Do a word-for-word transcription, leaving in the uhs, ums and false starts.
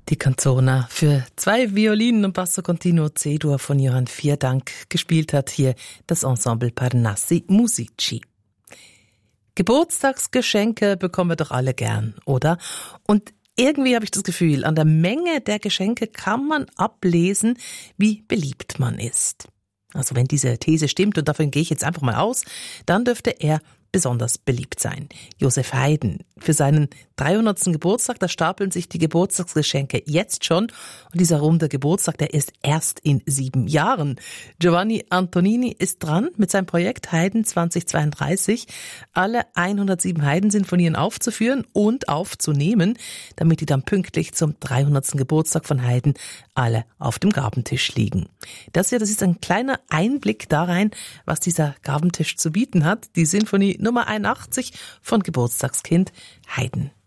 Die Canzona für zwei Violinen und Basso Continuo C-Dur von Johann Vierdank. Gespielt hat hier das Ensemble Parnassi Musici. Geburtstagsgeschenke bekommen wir doch alle gern, oder? Und irgendwie habe ich das Gefühl, an der Menge der Geschenke kann man ablesen, wie beliebt man ist. Also wenn diese These stimmt, und davon gehe ich jetzt einfach mal aus, dann dürfte er besonders beliebt sein. Josef Haydn. Für seinen dreihundertsten Geburtstag, da stapeln sich die Geburtstagsgeschenke jetzt schon. Und dieser runde Geburtstag, der ist erst in sieben Jahren. Giovanni Antonini ist dran mit seinem Projekt Haydn zweitausendzweiunddreißig. Alle hundertsieben Haydn-Sinfonien aufzuführen und aufzunehmen, damit die dann pünktlich zum dreihundertsten Geburtstag von Haydn alle auf dem Gabentisch liegen. Das hier, das ist ein kleiner Einblick da rein, was dieser Gabentisch zu bieten hat. Die Sinfonie Nummer einundachtzig von Geburtstagskind Haydn.